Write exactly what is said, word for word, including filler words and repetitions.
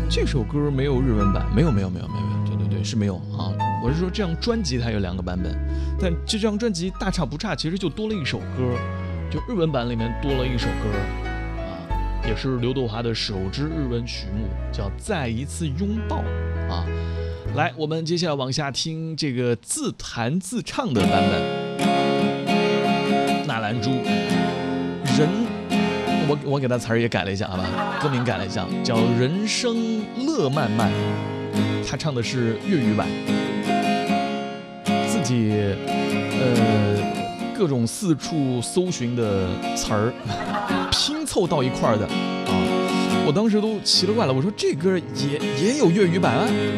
这首歌没有日文版，没有没有没有没有没有，对对对是没有啊。我是说这张专辑它有两个版本，但这张专辑大差不差，其实就多了一首歌，就日文版里面多了一首歌啊，也是刘德华的首支日文曲目，叫《再一次拥抱》啊。来，我们接下来往下听这个自弹自唱的版本。纳兰珠，人，我我给他词儿也改了一下，好吧，歌名改了一下，叫《人生乐漫漫》，他唱的是粤语版，自己呃各种四处搜寻的词儿拼凑到一块儿的啊，我当时都奇了怪了，我说这歌也也有粤语版啊。